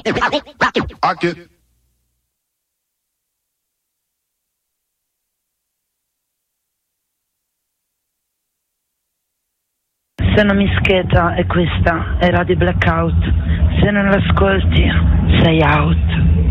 Se non mi scheda è questa, è Radio Blackout. Se non l'ascolti, sei out.